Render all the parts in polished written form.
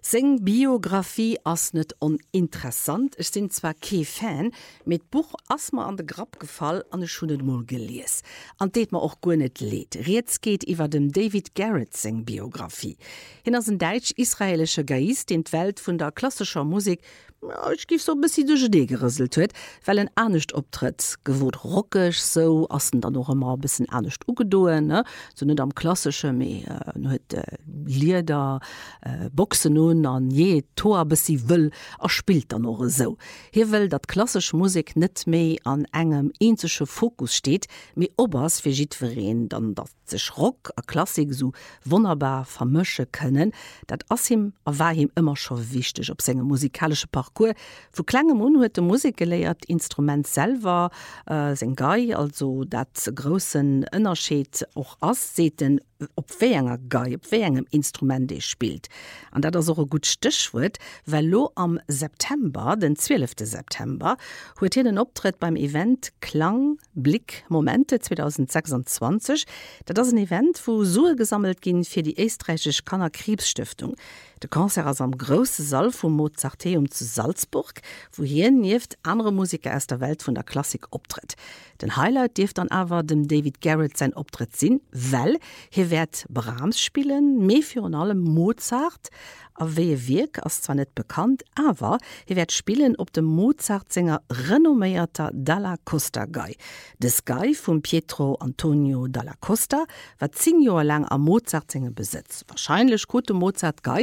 Seng Biografie ass net oninteressant. Ich sind zwar ke Fan, mit Buch asma an de Grab gefall an de Schulmol gelees. An deet man auch go net leet. Jetzt geht iwwer dem David Garrett seng Biografie. Hin ass een deitsch-israelsche Geist den d'Welt vun der klassischer Musik ich gif so bis duch de gerüsselt huet, weil en ernstcht optritt, gewot rockig so assen dann noch immer bisssen ernstcht ugedoen, ne? So net am klassische me huet Lieder, Boxen nun an je Tor bis sie will spielt dann noch so. Hier will dat klassisch Musik net méi an engem enzesche Fokus steht, mir obers fir jitverreen, dann dat sech Rock a Klassik so wunderbar vermësche können, dat ass him war him immer schon wichtig op segem musikalsche Parcours. Wo Klangemun huet de Musik geléiert Instrument selber seng Gei, also dat großen Ënnerscheet och ass seten op wénger Gei, op wégem Instrument de spielt. An dat so gut Stichwort, weil lo am September, den 12. September, huet hier den Optritt beim Event Klang, Blick, Momente 2026. Das ist ein Event, wo Sue gesammelt gin fir die österreichische Kanner Krebsstiftung. Der Konzert ist am grossen Saal vom Mozarteum zu Salzburg, wo hier nieft andere Musiker aus der Welt von der Klassik optritt. Den Highlight dürft dann aber dem David Garrett sein Optritt sinn, weil hier wird Brahms spielen, mehr für allem Mozart, a wehe Wirk ist zwar nicht bekannt, aber hier wird spielen ob dem Mozart-Sänger renommierter Dalla Costa Gei. Das Gei von Pietro Antonio Dalla Costa war 10 Jahre lang am Mozart-Sänger Besitz. Wahrscheinlich gute Mozart-Gei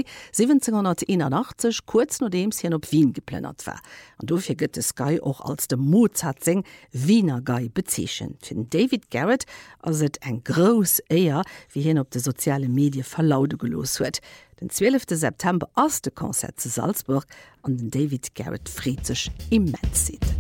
1781, kurz nachdem es hier auf Wien geplännert war. Und dafür gibt es Gei auch als der Mozart-Sänger Wiener Gei bezeichnet. Für David Garrett ist es ein groß Ehr, wie hier auf den sozialen Medien verlauten gelost wird. Den 12. September ist der Konzert zu Salzburg und David Garrett freut sich immens.